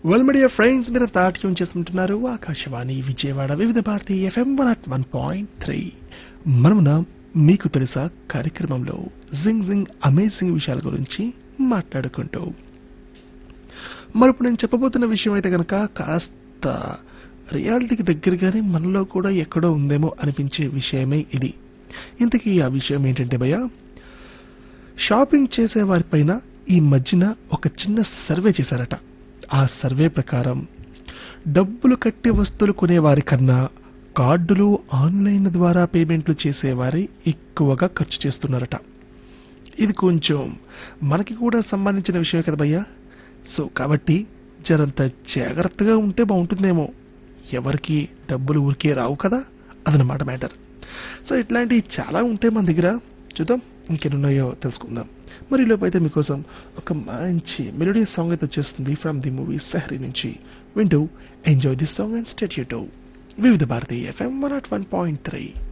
Well my dear friends, మీరు tune చేసుకుంటున్నారు ఆకాశవాణి విజయవాడ వివిధ భారతి ఎఫ్ఎం 101.3. మనమున మీకు తెలుసా కార్యక్రమంలో జింగ్ అమేజింగ్ విషయాల గురించి మాట్లాడుకుంటూ మరి ఇప్పుడు నేను చెప్పబోతున్న విషయం అయితే కనుక కాస్త రియాలిటీకి దగ్గరగానే మనలో కూడా ఎక్కడో ఉందేమో అనిపించే విషయమే ఇది. ఇంతకీ ఆ విషయం ఏంటంటే భయ్య, షాపింగ్ చేసే వారిపైన ఈ మధ్యన ఒక చిన్న సర్వే చేశారట. ఆ సర్వే ప్రకారం డబ్బులు కట్టి వస్తువులు కొనేవారి కన్నా కార్డులు ఆన్లైన్ ద్వారా పేమెంట్లు చేసేవారి ఎక్కువగా ఖర్చు చేస్తున్నారట. ఇది కొంచెం మనకి కూడా సంబంధించిన విషయమే కదా భయ్యా. సో కాబట్టి జరంత జాగ్రత్తగా ఉంటే బాగుంటుందేమో. ఎవరికి డబ్బులు ఊరికే రావు కదా, అదనమాట మ్యాటర్. సో ఇట్లాంటివి చాలా ఉంటాయి మన దగ్గర. చూద్దాం ఇంకెన్నున్నాయో తెలుసుకుందాం. మరి లోపైతే మీకోసం ఒక మంచి మెలోడీ సాంగ్ అయితే వచ్చేస్తుంది ఫ్రమ్ ది మూవీ సెహరీ నుంచి. వింటూ enjoy this song and stay tuned to వివిధ భారతి ఎఫ్ఎం 101.3.